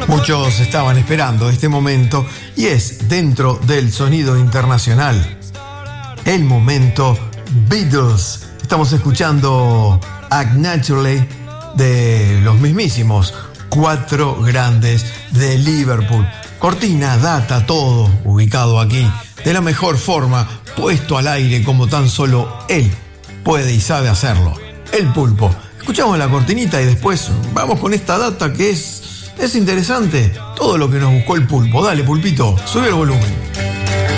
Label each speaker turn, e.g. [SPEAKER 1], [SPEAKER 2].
[SPEAKER 1] Muchos estaban esperando este momento y es dentro del sonido internacional. El momento Beatles. Estamos escuchando Act Naturally de los mismísimos Cuatro Grandes de Liverpool. Cortina, data, todo ubicado aquí de la mejor forma, puesto al aire como tan solo él puede y sabe hacerlo. El Pulpo. Escuchamos la cortinita y después vamos con esta data que es interesante. Todo lo que nos buscó el Pulpo. Dale, Pulpito, sube el volumen.